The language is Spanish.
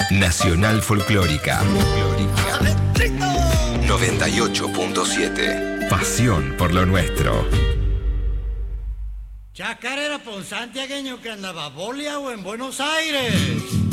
Nacional Folclórica. 98.7. Pasión por lo nuestro. Chacarera por un santiagueño que andaba boleado en Buenos Aires.